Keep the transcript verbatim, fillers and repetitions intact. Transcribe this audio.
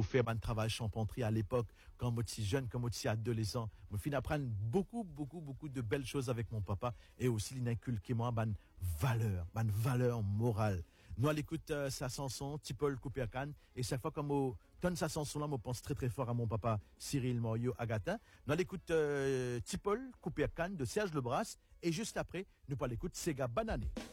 faire un travail champanterie à l'époque, quand moi suis jeune, quand moi suis adolescent. Je finis apprendre beaucoup, beaucoup, beaucoup de belles choses avec mon papa et aussi l'inculquer moi une valeur, une valeur morale. Nous, à l'écoute euh, sa chanson, Tipol Coupercan, et chaque fois que je donne sa chanson-là, je pense très très fort à mon papa Cyril Morio Agatin. Nous, à l'écoute euh, Tipol Coupercan de Serge Lebras, et juste après, nous, à l'écoute Sega Banané.